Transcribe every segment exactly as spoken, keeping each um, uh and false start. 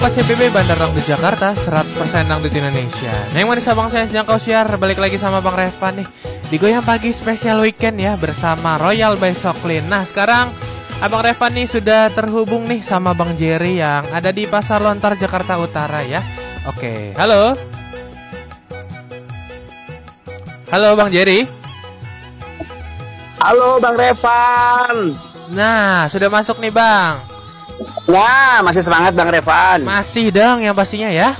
C B B Bandar Dangdut Jakarta, seratus persen Dangdut Indonesia. Nah yang manis abang saya sejangkau siar, balik lagi sama Bang Revan nih di Goyang Pagi Spesial Weekend ya, bersama Royal by Soklin. Nah sekarang Abang Revan nih sudah terhubung nih sama Bang Jerry yang ada di Pasar Lontar Jakarta Utara ya. Oke, halo. Halo Bang Jerry. Halo Bang Revan. Nah sudah masuk nih Bang. Nah, masih semangat Bang Revan? Masih dong yang pastinya ya.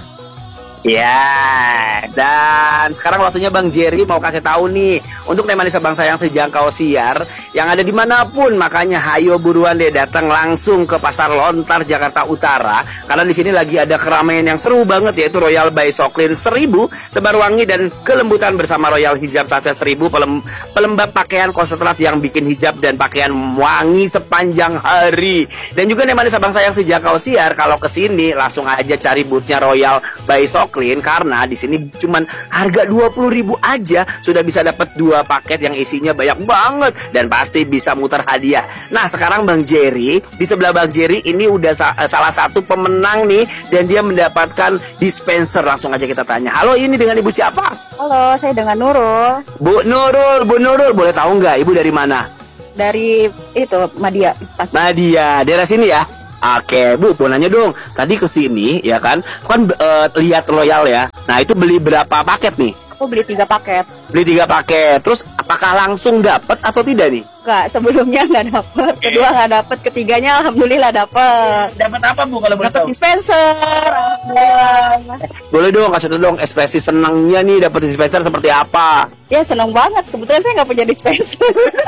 Yes, dan sekarang waktunya Bang Jerry mau kasih tahu nih untuk Nemanisa Bang Sayang sejangkau siar yang ada dimanapun, makanya hayo buruan deh datang langsung ke Pasar Lontar Jakarta Utara karena di sini lagi ada keramaian yang seru banget yaitu Royal by Soklin seribu tebar wangi dan kelembutan bersama Royal Hijab Sachet seribu pelem, pelembab pakaian konsentrat yang bikin hijab dan pakaian wangi sepanjang hari. Dan juga Nemanisa Bang Sayang sejangkau siar kalau kesini langsung aja cari boothnya Royal by Soklin karena di sini cuman harga dua puluh ribu aja sudah bisa dapat dua paket yang isinya banyak banget dan pasti bisa muter hadiah. Nah, sekarang Bang Jerry, di sebelah Bang Jerry ini udah sa salah satu pemenang nih dan dia mendapatkan dispenser. Langsung aja kita tanya. Halo, ini dengan Ibu siapa? Halo, saya dengan Nurul. Bu Nurul, Bu Nurul, boleh tahu nggak Ibu dari mana? Dari itu Madia. Pasti. Madia, daerah sini ya. Oke, Bu, mau nanya dong. Tadi kesini, ya kan, kan uh, lihat Royal ya. Nah, itu beli berapa paket nih? Aku beli tiga paket. Beli tiga paket. Terus, apakah langsung dapat atau tidak nih? Enggak, sebelumnya nggak dapet. Okay. Kedua nggak dapet. Ketiganya alhamdulillah dapet. Dapat apa Bu kalau boleh tahu? Dapat dispenser. Alhamdulillah. Boleh dong, kasih tahu dong ekspresi senangnya nih dapat dispenser seperti apa? Ya senang banget. Kebetulan saya nggak punya dispenser.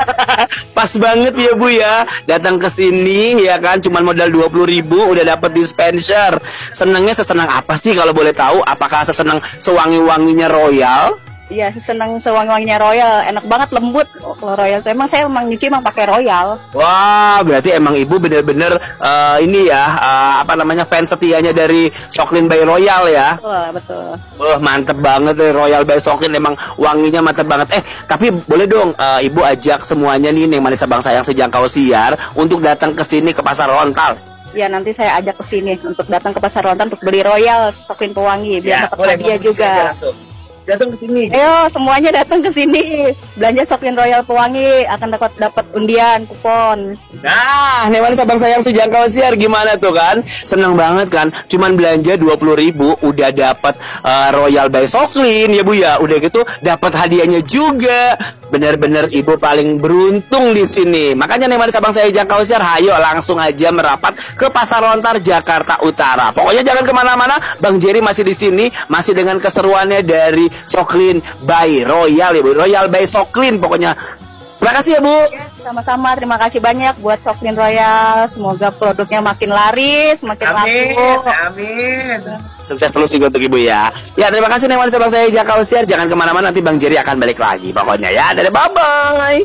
Pas banget ya Bu ya. Datang ke sini ya kan, cuma modal dua puluh ribu udah dapat dispenser. Senangnya sesenang apa sih kalau boleh tahu? Apakah sesenang sewangi-wanginya Royal? Iya, seneng sewangi-wanginya Royal, enak banget, lembut. Kalau Royal tuh emang saya emang nyuci emang pakai Royal. Wah, berarti emang Ibu bener-bener uh, ini ya, uh, apa namanya, fans setianya dari Soklin by Royal ya. Betul, betul. Wah, mantep banget deh Royal by Soklin, emang wanginya mantep banget. Eh, tapi boleh dong uh, Ibu ajak semuanya nih Nemanisa Bang Sayang sejangkau siar untuk datang ke sini ke Pasar Lontar. Ya, nanti saya ajak ke sini untuk datang ke Pasar Lontar untuk beli Royal Soklin pewangi biar Ya, dapat hadiah juga. Datang ke sini. Ayo semuanya datang ke sini. Belanja Soklin Royal pewangi akan dapat dapat undian, kupon. Nah, Nemanisa Bang Sayang sejangkau siar gimana tuh kan? Seneng banget kan? Cuman belanja dua puluh ribu udah dapat uh, Royal by Soklin ya Bu ya. Udah gitu dapat hadiahnya juga. Bener-bener Ibu paling beruntung di sini. Makanya Nemanisa Bang Sayang sejangkau siar, hayo langsung aja merapat ke Pasar Lontar Jakarta Utara. Pokoknya jangan kemana-mana. Bang Jerry masih di sini, masih dengan keseruannya dari Soklin by Royal ya Bu. Royal by Soklin pokoknya. Terima kasih ya Bu. Ya, sama-sama, terima kasih banyak buat Soklin Royal. Semoga produknya makin laris, makin Amin, laku. amin. Sukses terus juga untuk Ibu ya. Ya, terima kasih Nemanisa Bang Sayang sejangkau siar. Jangan kemana-mana, nanti Bang Jerry akan balik lagi. Pokoknya ya, dadah, bye-bye.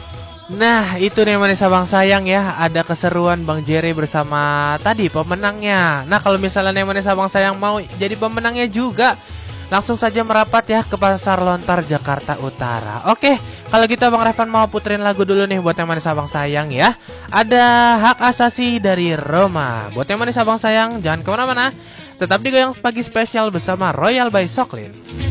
Nah itu Nemanisa Bang Sayang ya, ada keseruan Bang Jerry bersama tadi pemenangnya. Nah kalau misalnya Nemanisa Bang Sayang mau jadi pemenangnya juga, langsung saja merapat ya ke Pasar Lontar Jakarta Utara. Oke, kalau gitu Bang Revan mau puterin lagu dulu nih buat Nemanisa Bang Sayang ya. Ada Hak Asasi dari Roma. Buat Nemanisa Bang Sayang jangan kemana-mana, tetap di Goyang Pagi Spesial bersama Royal by Soklin.